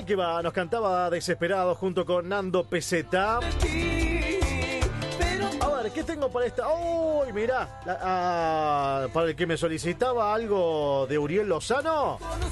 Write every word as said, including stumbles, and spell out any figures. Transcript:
tal que va? Nos cantaba Desesperado junto con Nando Peseta. A ver, ¿qué tengo para esta? ¡Uy, mirá! La- ah, para el que me solicitaba algo de Uriel Lozano.